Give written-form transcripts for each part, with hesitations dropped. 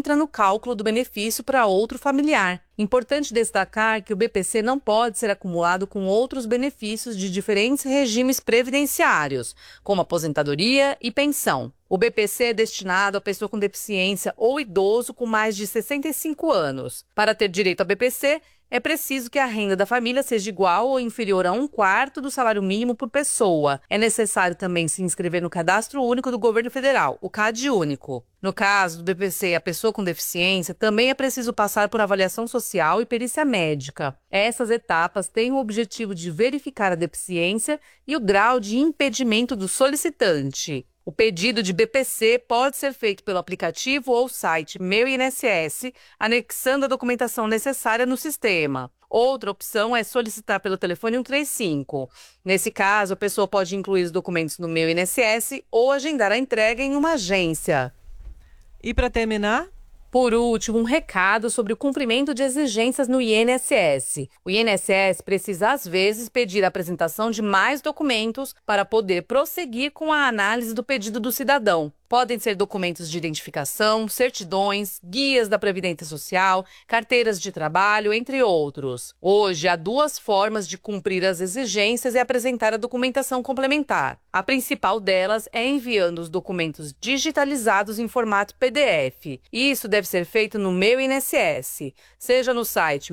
entra no cálculo do benefício para outro familiar. Importante destacar que o BPC não pode ser acumulado com outros benefícios de diferentes regimes previdenciários, como aposentadoria e pensão. O BPC é destinado à pessoa com deficiência ou idoso com mais de 65 anos. Para ter direito ao BPC, é preciso que a renda da família seja igual ou inferior a 1/4 do salário mínimo por pessoa. É necessário também se inscrever no Cadastro Único do Governo Federal, o CadÚnico. No caso do BPC e a pessoa com deficiência, também é preciso passar por avaliação social e perícia médica. Essas etapas têm o objetivo de verificar a deficiência e o grau de impedimento do solicitante. O pedido de BPC pode ser feito pelo aplicativo ou site Meu INSS, anexando a documentação necessária no sistema. Outra opção é solicitar pelo telefone 135. Nesse caso, a pessoa pode incluir os documentos no Meu INSS ou agendar a entrega em uma agência. E para terminar? Por último, um recado sobre o cumprimento de exigências no INSS. O INSS precisa, às vezes, pedir a apresentação de mais documentos para poder prosseguir com a análise do pedido do cidadão. Podem ser documentos de identificação, certidões, guias da Previdência Social, carteiras de trabalho, entre outros. Hoje, há 2 formas de cumprir as exigências e apresentar a documentação complementar. A principal delas é enviando os documentos digitalizados em formato PDF. Isso deve ser feito no Meu INSS, seja no site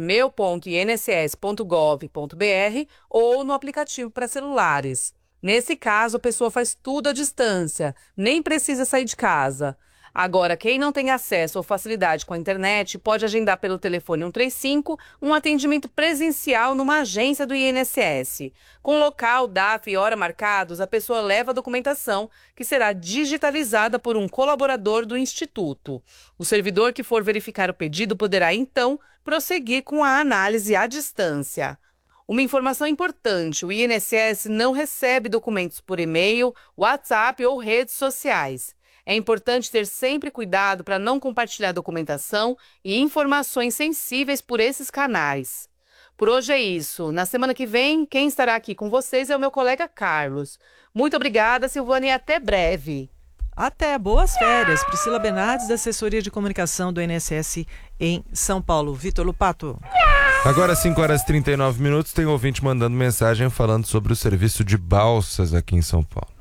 meu.inss.gov.br ou no aplicativo para celulares. Nesse caso, a pessoa faz tudo à distância, nem precisa sair de casa. Agora, quem não tem acesso ou facilidade com a internet pode agendar pelo telefone 135 um atendimento presencial numa agência do INSS. Com local, data e hora marcados, a pessoa leva a documentação, que será digitalizada por um colaborador do Instituto. O servidor que for verificar o pedido poderá, então, prosseguir com a análise à distância. Uma informação importante: o INSS não recebe documentos por e-mail, WhatsApp ou redes sociais. É importante ter sempre cuidado para não compartilhar documentação e informações sensíveis por esses canais. Por hoje é isso. Na semana que vem, quem estará aqui com vocês é o meu colega Carlos. Muito obrigada, Silvana, e até breve. Até, boas férias. Priscila Bernardes, da Assessoria de Comunicação do INSS em São Paulo. Vitor Lupato. Agora, 5h39, tem um ouvinte mandando mensagem falando sobre o serviço de balsas aqui em São Paulo.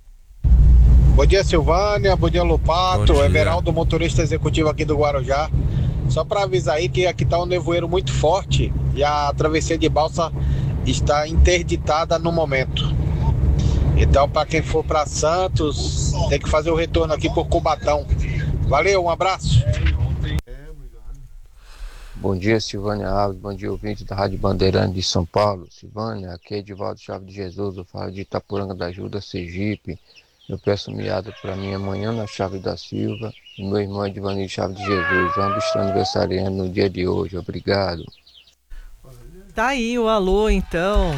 Bom dia, Silvânia. Bom dia, Lupato. Bom dia. Everaldo, motorista executivo aqui do Guarujá. Só para avisar aí que aqui está um nevoeiro muito forte e a travessia de balsa está interditada no momento. Então, para quem for para Santos, tem que fazer o retorno aqui por Cubatão. Valeu, um abraço. Bom dia, Silvânia Alves, bom dia, ouvinte da Rádio Bandeirante de São Paulo. Silvânia, aqui é Edivaldo Chave de Jesus, eu falo de Itapuranga da Ajuda, Sergipe. Eu peço meada para mim amanhã na Chave da Silva e meu irmão Edvanir Chave de Jesus. Ambos estão aniversariando no dia de hoje, obrigado. Tá aí o alô, então.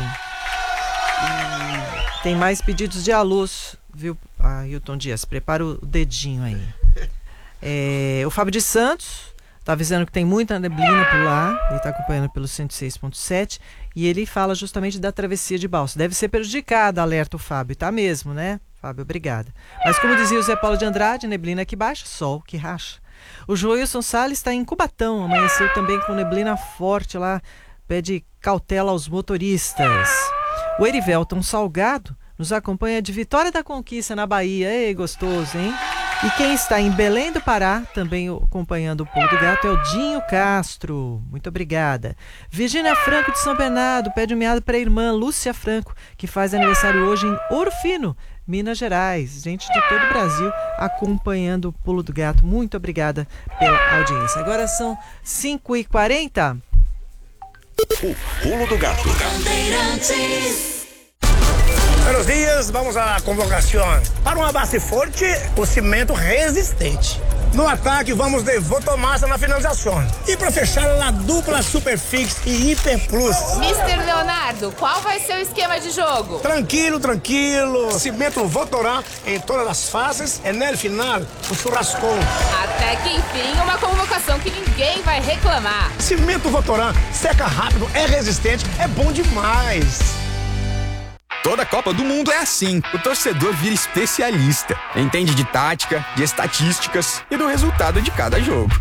E tem mais pedidos de alôs, viu, Hilton Dias? Prepara o dedinho aí. O Fábio de Santos tá avisando que tem muita neblina por lá. Ele tá acompanhando pelo 106.7 e ele fala justamente da travessia de balsa. Deve ser prejudicada, alerta o Fábio. Tá mesmo, né, Fábio? Obrigada. Mas como dizia o Zé Paulo de Andrade, neblina que baixa, sol que racha. O Joilson Salles está em Cubatão, amanheceu também com neblina forte lá, pede cautela aos motoristas. O Erivelton Salgado nos acompanha de Vitória da Conquista, na Bahia. Ei, gostoso, hein? E quem está em Belém do Pará, também acompanhando o Pulo do Gato, é o Dinho Castro. Muito obrigada. Virgínia Franco de São Bernardo pede um meado para a irmã Lúcia Franco, que faz aniversário hoje em Ouro Fino, Minas Gerais. Gente de todo o Brasil acompanhando o Pulo do Gato. Muito obrigada pela audiência. Agora são 5h40. O Pulo do Gato. Buenos dias, vamos à convocação. Para uma base forte, o cimento resistente. No ataque, vamos de Votomassa na finalização. E para fechar, a dupla Superfix e Hiper Plus. Mister Leonardo, qual vai ser o esquema de jogo? Tranquilo, tranquilo. Cimento Votorá em todas as fases e no final, o churrascão. Até que enfim, uma convocação que ninguém vai reclamar. Cimento Votorá seca rápido, é resistente, é bom demais. Toda Copa do Mundo é assim. O torcedor vira especialista. Entende de tática, de estatísticas e do resultado de cada jogo.